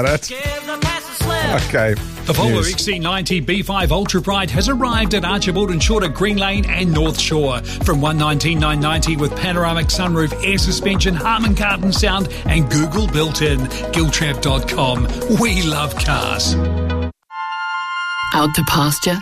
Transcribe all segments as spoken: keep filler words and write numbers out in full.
It. Okay. The Volvo News. X C ninety B five Ultra Bright has arrived at Archibald and Short at Green Lane and North Shore. From one hundred nineteen thousand nine hundred ninety with panoramic sunroof, air suspension, Harman Kardon sound and Google built-in. Giltrap dot com. We love cars. Out to pasture?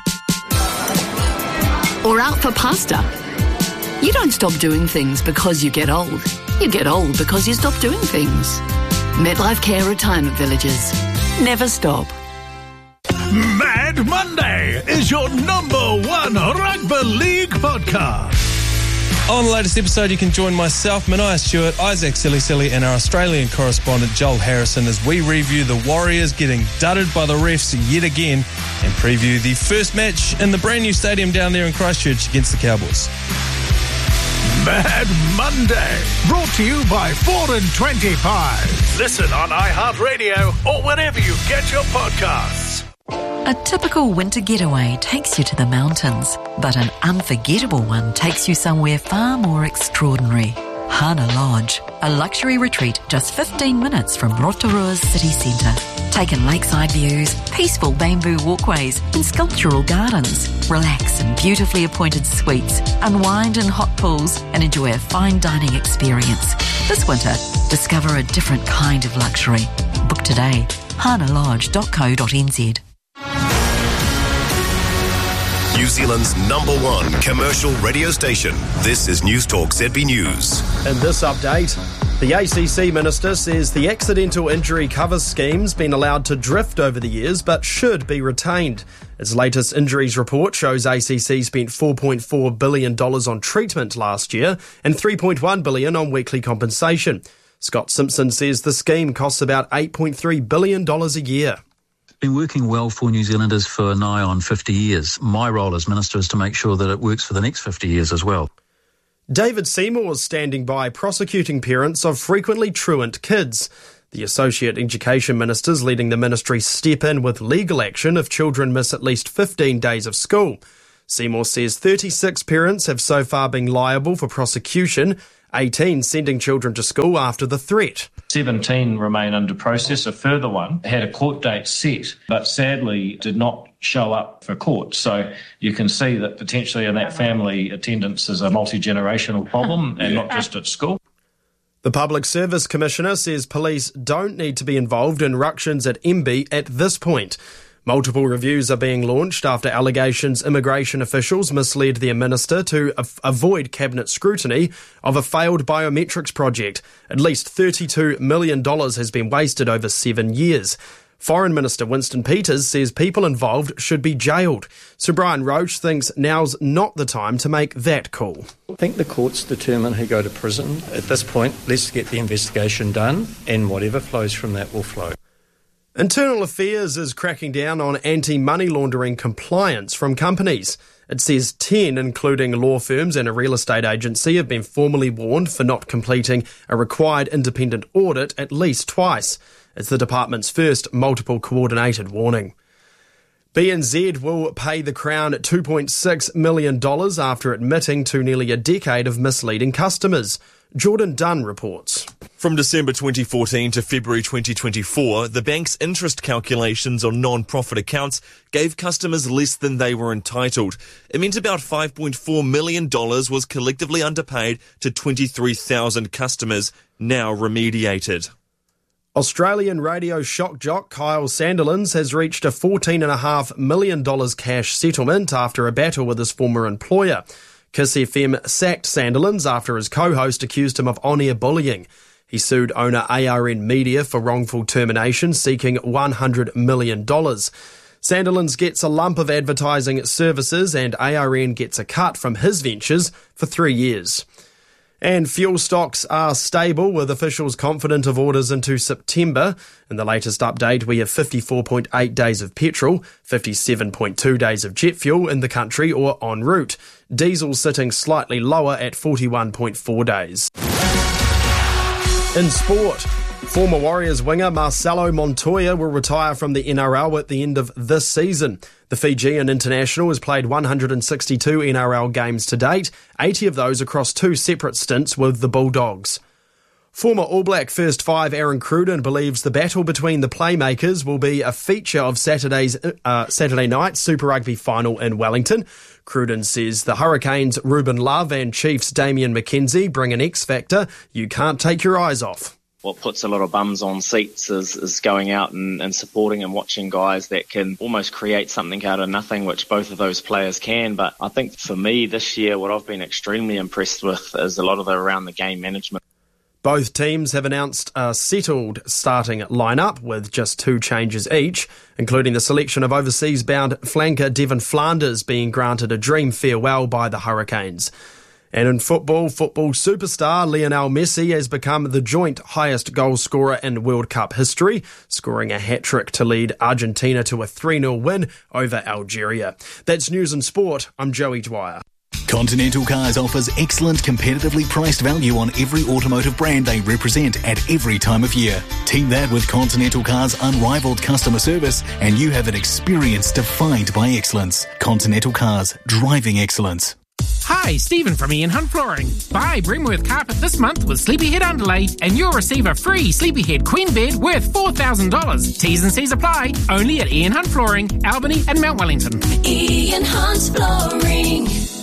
Or out for pasta? You don't stop doing things because you get old. You get old because you stop doing things. MetLife Care Retirement Villages. Never stop. Mad Monday is your number one rugby league podcast. On the latest episode, you can join myself, Mania Stewart, Isaac Silly Silly, and our Australian correspondent Joel Harrison as we review the Warriors getting dudded by the refs yet again and preview the first match in the brand new stadium down there in Christchurch against the Cowboys. Mad Monday, brought to you by four and twenty-five. Listen on iHeartRadio or wherever you get your podcasts. A typical winter getaway takes you to the mountains, but an unforgettable one takes you somewhere far more extraordinary. Hana Lodge, a luxury retreat just fifteen minutes from Rotorua's city centre. Take in lakeside views, peaceful bamboo walkways and sculptural gardens. Relax in beautifully appointed suites, unwind in hot pools and enjoy a fine dining experience. This winter, discover a different kind of luxury. Book today, hana lodge dot co dot n z. New Zealand's number one commercial radio station. This is News Talk Z B News. In this update, the A C C Minister says the accidental injury cover scheme's been allowed to drift over the years but should be retained. Its latest injuries report shows A C C spent four point four billion dollars on treatment last year and three point one billion dollars on weekly compensation. Scott Simpson says the scheme costs about eight point three billion dollars a year. Been working well for New Zealanders for nigh on fifty years. My role as Minister is to make sure that it works for the next fifty years as well. David Seymour is standing by prosecuting parents of frequently truant kids. The Associate Education Minister's leading the ministry step in with legal action if children miss at least fifteen days of school. Seymour says thirty-six parents have so far been liable for prosecution, eighteen sending children to school after the threat. seventeen remain under process. A further one had a court date set, but sadly did not show up for court. So you can see that potentially in that family, attendance is a multi-generational problem and not just at school. The Public Service Commissioner says police don't need to be involved in ructions at M B at this point. Multiple reviews are being launched after allegations immigration officials misled their minister to av- avoid cabinet scrutiny of a failed biometrics project. At least thirty-two million dollars has been wasted over seven years. Foreign Minister Winston Peters says people involved should be jailed. Sir Brian Roche thinks now's not the time to make that call. I think the courts determine who go to prison. At this point, let's get the investigation done and whatever flows from that will flow. Internal Affairs is cracking down on anti-money laundering compliance from companies. It says ten, including law firms and a real estate agency, have been formally warned for not completing a required independent audit at least twice. It's the department's first multiple coordinated warning. B N Z will pay the Crown two point six million dollars after admitting to nearly a decade of misleading customers. Jordan Dunn reports. From December twenty fourteen to February twenty twenty-four, the bank's interest calculations on non-profit accounts gave customers less than they were entitled. It meant about five point four million dollars was collectively underpaid to twenty-three thousand customers, now remediated. Australian radio shock jock Kyle Sandilands has reached a fourteen point five million dollars cash settlement after a battle with his former employer. Kiss F M sacked Sandilands after his co-host accused him of on-air bullying. He sued owner A R N Media for wrongful termination, seeking one hundred million dollars. Sandilands gets a lump of advertising services and A R N gets a cut from his ventures for three years. And fuel stocks are stable, with officials confident of orders into September. In the latest update, we have fifty-four point eight days of petrol, fifty-seven point two days of jet fuel in the country or en route. Diesel sitting slightly lower at forty-one point four days. In sport, former Warriors winger Marcelo Montoya will retire from the N R L at the end of this season. The Fijian international has played one hundred sixty-two N R L games to date, eighty of those across two separate stints with the Bulldogs. Former All Black first five Aaron Cruden believes the battle between the playmakers will be a feature of Saturday's uh, Saturday night Super Rugby final in Wellington. Cruden says the Hurricanes' Ruben Love and Chiefs' Damian McKenzie bring an X factor you can't take your eyes off. What puts a lot of bums on seats is, is going out and, and supporting and watching guys that can almost create something out of nothing, which both of those players can. But I think for me this year, what I've been extremely impressed with is a lot of the around the game management. Both teams have announced a settled starting lineup with just two changes each, including the selection of overseas-bound flanker Devon Flanders being granted a dream farewell by the Hurricanes. And in football, football superstar Lionel Messi has become the joint highest goal scorer in World Cup history, scoring a hat-trick to lead Argentina to a three nil win over Algeria. That's News and Sport. I'm Joey Dwyer. Continental Cars offers excellent competitively priced value on every automotive brand they represent at every time of year. Team that with Continental Cars' unrivaled customer service and you have an experience defined by excellence. Continental Cars, driving excellence. Hi, Stephen from Ian Hunt Flooring. Buy Brimworth Carpet this month with Sleepyhead Underlay and you'll receive a free Sleepyhead Queen Bed worth four thousand dollars. T's and C's apply. Only at Ian Hunt Flooring, Albany and Mount Wellington. Ian Hunt Flooring.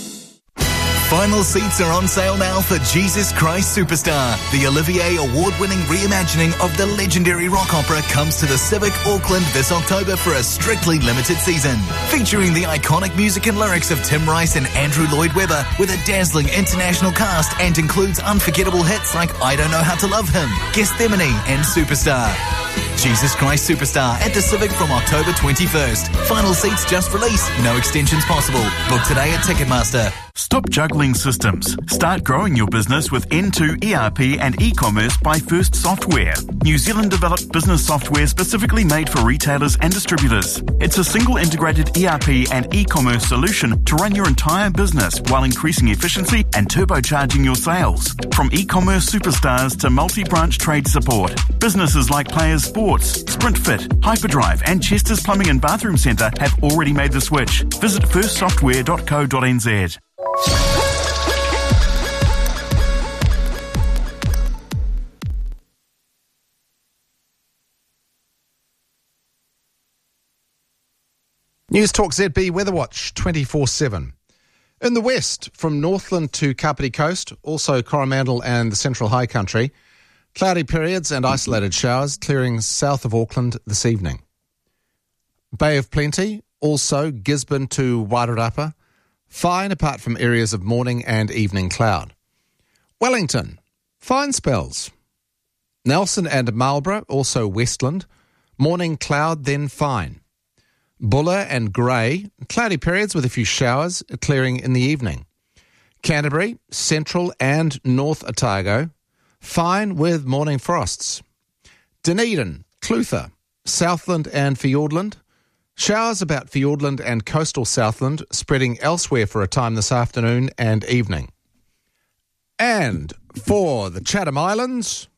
Final seats are on sale now for Jesus Christ Superstar. The Olivier Award-winning reimagining of the legendary rock opera comes to the Civic Auckland this October for a strictly limited season. Featuring the iconic music and lyrics of Tim Rice and Andrew Lloyd Webber with a dazzling international cast and includes unforgettable hits like I Don't Know How to Love Him, Gethsemane and Superstar. Jesus Christ Superstar at the Civic from October twenty-first. Final seats just released. No extensions possible. Book today at Ticketmaster. Stop juggling systems. Start growing your business with N two E R P and e-commerce by First Software. New Zealand developed business software specifically made for retailers and distributors. It's a single integrated E R P and e-commerce solution to run your entire business while increasing efficiency and turbocharging your sales. From e-commerce superstars to multi-branch trade support, businesses like Players Sports, SprintFit, Hyperdrive and Chester's Plumbing and Bathroom Centre have already made the switch. Visit first software dot co dot n z. News Talk Z B Weather Watch twenty-four seven. In the west, from Northland to Kapiti Coast, also Coromandel and the Central High Country, cloudy periods and isolated showers clearing south of Auckland this evening. Bay of Plenty, also Gisborne to Wairarapa, fine apart from areas of morning and evening cloud. Wellington, fine spells. Nelson and Marlborough, also Westland, morning cloud then fine. Buller and Grey, cloudy periods with a few showers, clearing in the evening. Canterbury, Central and North Otago, fine with morning frosts. Dunedin, Clutha, Southland and Fiordland, showers about Fiordland and coastal Southland, spreading elsewhere for a time this afternoon and evening. And for the Chatham Islands,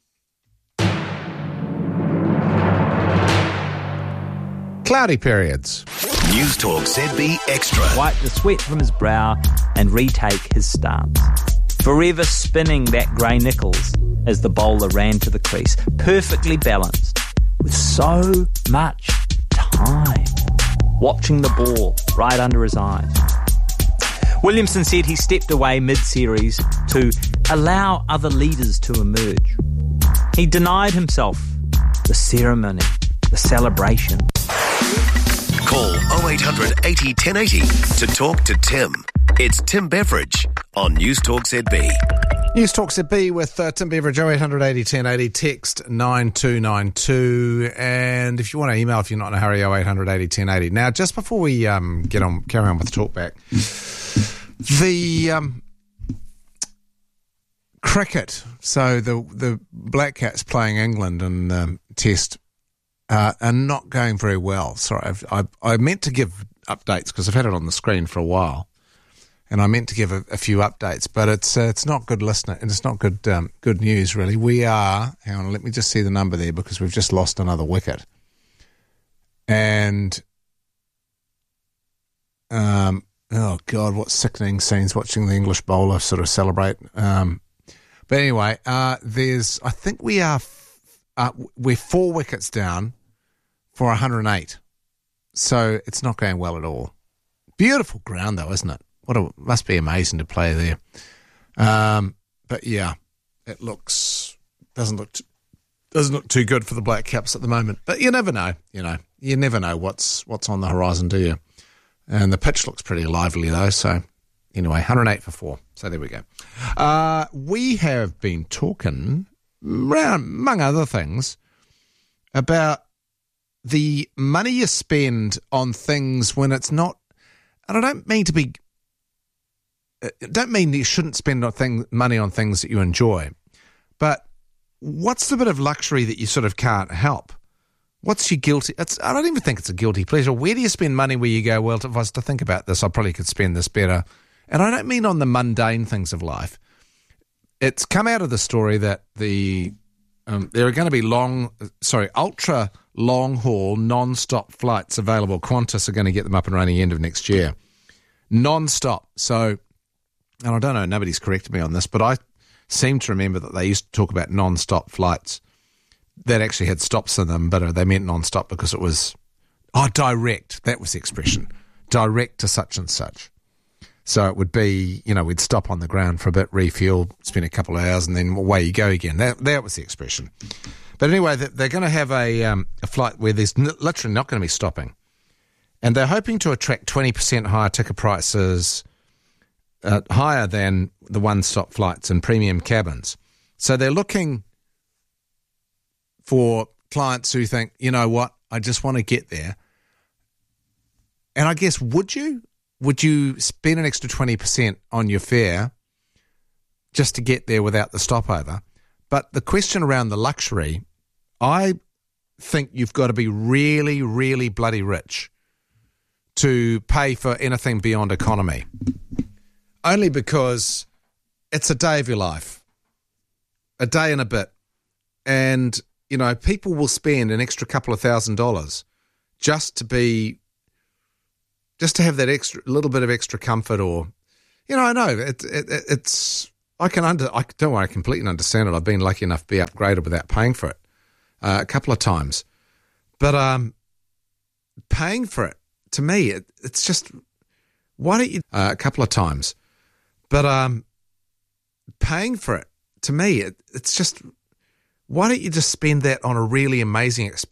cloudy periods. News Talk Z B Extra. Wipe the sweat from his brow and retake his stance. Forever spinning that grey nickels as the bowler ran to the crease, perfectly balanced, with so much time, watching the ball right under his eyes. Williamson said he stepped away mid-series to allow other leaders to emerge. He denied himself the ceremony, the celebration. Call oh eight hundred eighty ten eighty to talk to Tim. It's Tim Beveridge on News Talk Z B. News Talk Z B with uh, Tim Beveridge, oh eight hundred eighty ten eighty, text nine two nine two. And if you want to email, if you're not in a hurry, oh eight hundred eighty ten eighty. Now, just before we um, get on, carry on with the talkback, the um, cricket, so the, the Black Cats playing England in um, Test uh, are not going very well. Sorry, I've, I, I meant to give updates because I've had it on the screen for a while. And I meant to give a, a few updates, but it's uh, it's not good listener, and it's not good um, good news really. We are, hang on, let me just see the number there because we've just lost another wicket, and um, oh god, what sickening scenes watching the English bowler sort of celebrate. Um, But anyway, uh, there's, I think we are, uh, we're four wickets down for one hundred eight. So it's not going well at all. Beautiful ground though, isn't it? What a, must be amazing to play there. Um, but yeah, it looks, doesn't look, t- doesn't look too good for the Black Caps at the moment. But you never know, you know, you never know what's, what's on the horizon, do you? And the pitch looks pretty lively though, so anyway, one hundred eight for four. So there we go. Uh, we have been talking, around, among other things, about the money you spend on things when it's not, and I don't mean to be, I don't mean that you shouldn't spend on thing, money on things that you enjoy, but what's the bit of luxury that you sort of can't help? What's your guilty, it's, I don't even think it's a guilty pleasure. Where do you spend money where you go, well, if I was to think about this, I probably could spend this better. And I don't mean on the mundane things of life. It's come out of the story that the um, there are going to be long, sorry, ultra long haul, non-stop flights available. Qantas are going to get them up and running end of next year. Non-stop. So, and I don't know, nobody's corrected me on this, but I seem to remember that they used to talk about non-stop flights that actually had stops in them, but they meant non-stop because it was, oh, direct. That was the expression. Direct to such and such. So it would be, you know, we'd stop on the ground for a bit, refuel, spend a couple of hours, and then away you go again. That that was the expression. But anyway, they're going to have a, um, a flight where there's literally not going to be stopping. And they're hoping to attract twenty percent higher ticket prices, uh, higher than the one-stop flights and premium cabins. So they're looking for clients who think, you know what, I just want to get there. And I guess, would you? Would you spend an extra twenty percent on your fare just to get there without the stopover? But the question around the luxury, I think you've got to be really, really bloody rich to pay for anything beyond economy. Only because it's a day of your life, a day and a bit. And, you know, people will spend an extra couple of thousand dollars just to be Just to have that extra little bit of extra comfort, or, you know, I know it, it, it's. I can under. I don't worry, I completely understand it. I've been lucky enough to be upgraded without paying for it uh, a couple of times, but um, paying for it to me, it, it's just. Why don't you uh, a couple of times, but um, paying for it to me, it, it's just. Why don't you just spend that on a really amazing experience?